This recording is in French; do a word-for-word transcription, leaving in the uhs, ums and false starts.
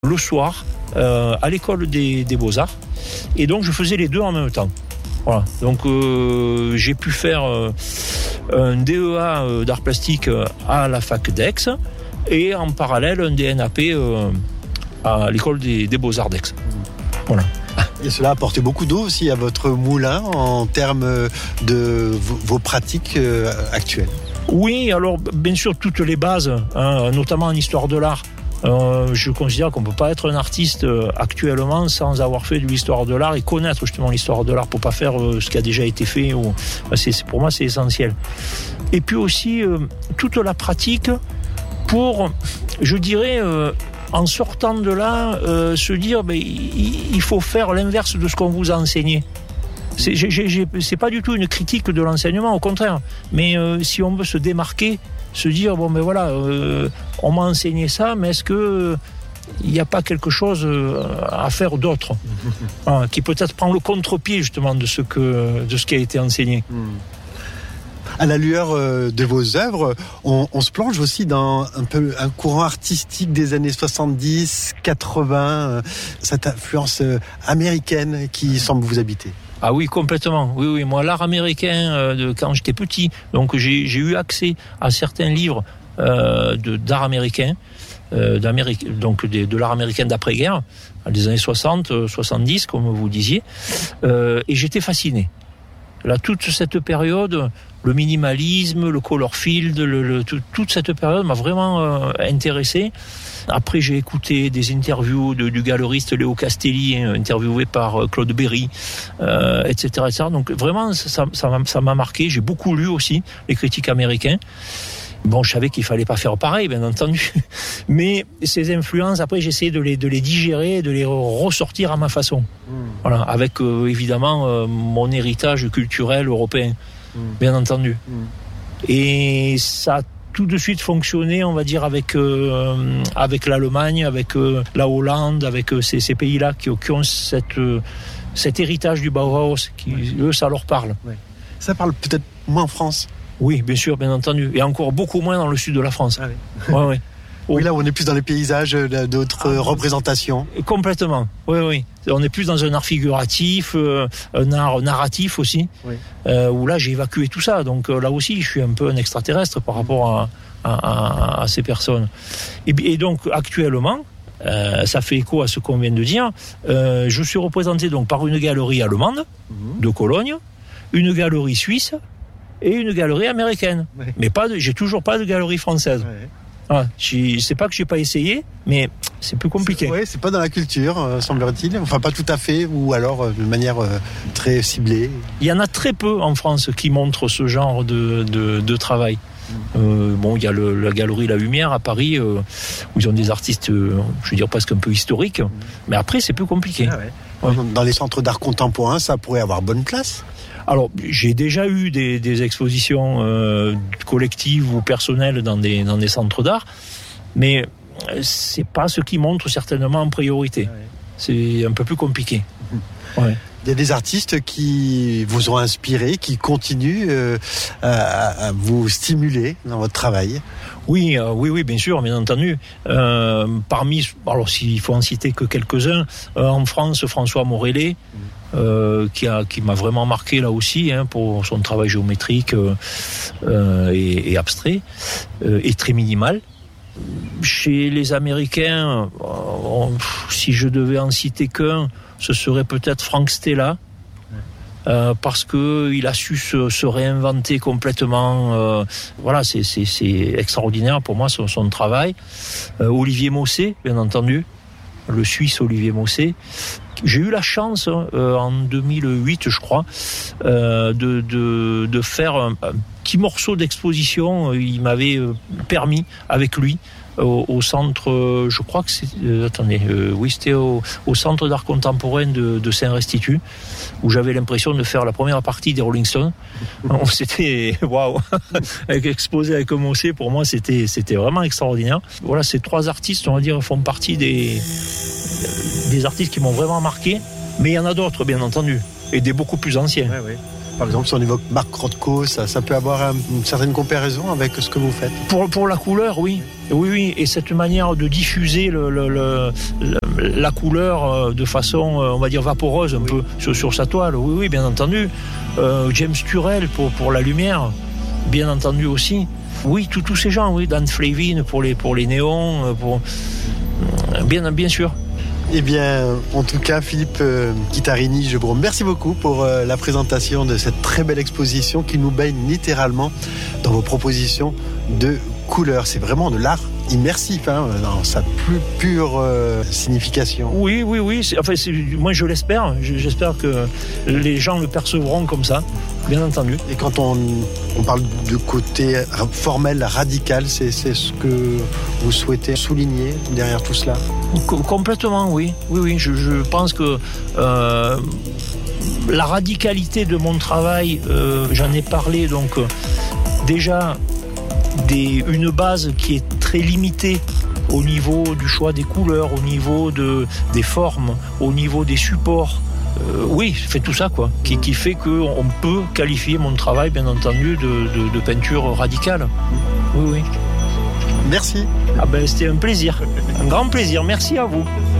le soir euh, à l'école des, des Beaux-Arts. Et donc, je faisais les deux en même temps. Voilà. Donc, euh, j'ai pu faire euh, un D E A euh, d'art plastique à la fac d'Aix et en parallèle un D N A P euh, à l'école des, des Beaux-Arts d'Aix. Voilà. Et cela a apporté beaucoup d'eau aussi à votre moulin en termes de vos pratiques actuelles. Oui, alors bien sûr toutes les bases, hein, notamment en histoire de l'art. Euh, je considère qu'on ne peut pas être un artiste euh, actuellement sans avoir fait de l'histoire de l'art et connaître justement l'histoire de l'art pour ne pas faire euh, ce qui a déjà été fait. Ou, bah, c'est, c'est, pour moi, c'est essentiel. Et puis aussi, euh, toute la pratique pour, je dirais, euh, en sortant de là, euh, se dire ben, il, il faut faire l'inverse de ce qu'on vous a enseigné. C'est, j'ai, j'ai, c'est pas du tout une critique de l'enseignement, au contraire. Mais euh, si on veut se démarquer, se dire bon ben voilà, euh, on m'a enseigné ça, mais est-ce que il euh, n'y a pas quelque chose euh, à faire d'autre, hein, qui peut-être prend le contre-pied justement de ce que de ce qui a été enseigné. À la lueur de vos œuvres, on, on se plonge aussi dans un peu un courant artistique des années soixante-dix, quatre-vingts, cette influence américaine qui semble vous habiter. Ah oui, complètement. Oui, oui. Moi, l'art américain, euh, de, quand j'étais petit, donc j'ai, j'ai eu accès à certains livres euh, de, d'art américain, euh, d'Amérique, donc de, de l'art américain d'après-guerre, des années soixante, soixante-dix, comme vous disiez, euh, et j'étais fasciné. Là, toute cette période, le minimalisme, le color field, le, le, tout, toute cette période m'a vraiment euh, intéressé. Après, j'ai écouté des interviews de, du galeriste Léo Castelli, interviewé par Claude Berry, euh, et cetera, et cetera. Donc vraiment, ça, ça, m'a, ça m'a marqué. J'ai beaucoup lu aussi les critiques américains. Bon, je savais qu'il fallait pas faire pareil, bien entendu. Mais ces influences, après, j'essayais de les, de les digérer, de les ressortir à ma façon. Mmh. Voilà, avec euh, évidemment euh, mon héritage culturel européen, mmh. bien entendu. Mmh. Et ça a tout de suite fonctionné, on va dire, avec euh, avec l'Allemagne, avec euh, la Hollande, avec euh, ces, ces pays-là qui, qui ont cette, euh, cet héritage du Bauhaus, qui, oui. eux, ça leur parle. Oui. Ça parle peut-être moins en France. Oui, bien sûr, bien entendu. Et encore beaucoup moins dans le sud de la France. Ah oui. Ouais, ouais. Oh. Oui, là, on est plus dans les paysages d'autres ah, représentations. Complètement. Oui, oui. On est plus dans un art figuratif, euh, un art narratif aussi, oui. euh, où là, j'ai évacué tout ça. Donc euh, là aussi, je suis un peu un extraterrestre par rapport à, à, à, à ces personnes. Et, et donc, actuellement, euh, ça fait écho à ce qu'on vient de dire. Euh, je suis représenté donc par une galerie allemande mmh. de Cologne, une galerie suisse, et une galerie américaine. Oui. Mais pas de, j'ai toujours pas de galerie française. Oui. Ah, c'est pas que j'ai pas essayé, mais c'est plus compliqué. Oui, c'est pas dans la culture, euh, semblerait-il. Enfin, pas tout à fait, ou alors euh, de manière euh, très ciblée. Il y en a très peu en France qui montrent ce genre de, de, de travail. Mmh. Euh, bon, il y a le, la galerie La Lumière à Paris, euh, où ils ont des artistes, euh, je veux dire, presque un peu historiques. Mmh. Mais après, c'est plus compliqué. Ah ouais. Ouais. Dans les centres d'art contemporain, ça pourrait avoir bonne place. Alors, j'ai déjà eu des, des expositions euh, collectives ou personnelles dans des, dans des centres d'art, mais c'est pas ce qui montre certainement en priorité. Ouais. C'est un peu plus compliqué. Mmh. Ouais. Il y a des artistes qui vous ont inspiré, qui continuent euh, à, à vous stimuler dans votre travail. Oui, euh, oui, oui, bien sûr, bien entendu. Euh, parmi, alors s'il faut en citer que quelques-uns, euh, en France, François Morellet, mmh. Euh, qui, a, qui m'a vraiment marqué là aussi hein, pour son travail géométrique euh, euh, et, et abstrait euh, et très minimal. Chez les Américains, on, si je devais en citer qu'un, ce serait peut-être Frank Stella. Euh, parce que il a su se, se réinventer complètement. Euh, voilà, c'est, c'est, c'est extraordinaire pour moi son, son travail. Euh, Olivier Mosset, bien entendu, le Suisse Olivier Mosset. J'ai eu la chance euh, en deux mille huit, je crois, euh, de, de, de faire un, un petit morceau d'exposition. Il m'avait euh, permis avec lui. Au, au centre, euh, je crois que c'est, euh, attendez, euh, oui, c'était au, au centre d'art contemporain de, de Saint-Restitut, où j'avais l'impression de faire la première partie des Rolling Stones. C'était, waouh, exposé avec Mosset, pour moi, c'était, c'était vraiment extraordinaire. Voilà, ces trois artistes, on va dire, font partie des, des artistes qui m'ont vraiment marqué, mais il y en a d'autres, bien entendu, et des beaucoup plus anciens. Ouais, ouais. Par exemple, si on évoque Marc Rothko, ça, ça peut avoir un, une certaine comparaison avec ce que vous faites. Pour, pour la couleur, oui. Oui, oui. Et cette manière de diffuser le, le, le, le, la couleur de façon, on va dire, vaporeuse un oui. peu sur, sur sa toile. Oui, oui, bien entendu. Euh, James Turrell pour, pour la lumière, bien entendu aussi. Oui, tous ces gens, oui. Dan Flavin pour les, pour les néons, pour... Bien, bien sûr. Eh bien, en tout cas, Philippe euh, Chittarini, je vous remercie beaucoup pour euh, la présentation de cette très belle exposition qui nous baigne littéralement dans vos propositions de couleurs. C'est vraiment de l'art immersif, hein, dans sa plus pure euh, signification. Oui, oui, oui. C'est, enfin, c'est, moi, je l'espère. J'espère que les gens le percevront comme ça, bien entendu. Et quand on, on parle de côté formel, radical, c'est, c'est ce que vous souhaitez souligner derrière tout cela? Complètement, oui. Oui, oui. Je, je pense que euh, la radicalité de mon travail, euh, j'en ai parlé, donc euh, déjà des, une base qui est très limitée au niveau du choix des couleurs, au niveau de, des formes, au niveau des supports. Euh, oui, c'est tout ça, quoi, qui, qui fait qu'on peut qualifier mon travail, bien entendu, de, de, de peinture radicale. Oui, oui. Merci. Ah ben, c'était un plaisir, un grand plaisir. Merci à vous.